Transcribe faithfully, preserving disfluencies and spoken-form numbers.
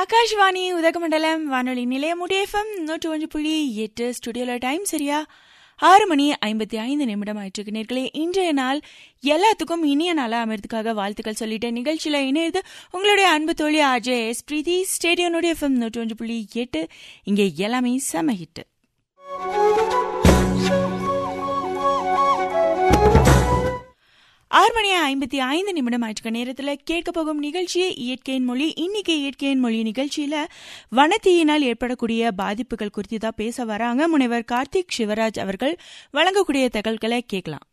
ஆகாஷ்வாணி உதகமண்டலம் வானொலி நிலையம் எஃப்எம் நூற்று ஒன்று புள்ளி எட்டு. ஸ்டுடியோல டைம் சரியா ஆறு மணி ஐம்பத்தி ஐந்து நிமிடம் ஆயிட்டு நேர்களே. இன்றைய நாள் எல்லாத்துக்கும் இனிய நாளா அமைறதுக்காக வாழ்த்துக்கள் சொல்லிட்டு நிகழ்ச்சியில இணையது உங்களுடைய அன்பு தோழி ஆர்ஜே எஸ் பிரீத்தி. ஸ்டேடியோனுடைய எஃப்எம் நூற்று ஒன்று புள்ளி எட்டு. இங்கே எல்லாமே செம ஹிட். ஆறு மணி ஐம்பத்தி ஐந்து நிமிடம் ஆயிடுக்க நேரத்தில் கேட்க போகும் நிகழ்ச்சியை இயற்கையின் மொழி. இன்னைக்கு இயற்கையின் மொழி நிகழ்ச்சியில வனத்தீயினால் ஏற்படக்கூடிய பாதிப்புகள் குறித்து தான் பேச வராங்க முனைவர் கார்த்திக் சிவராஜ் அவர்கள். வழங்கக்கூடிய தகவல்களை கேட்கலாம்.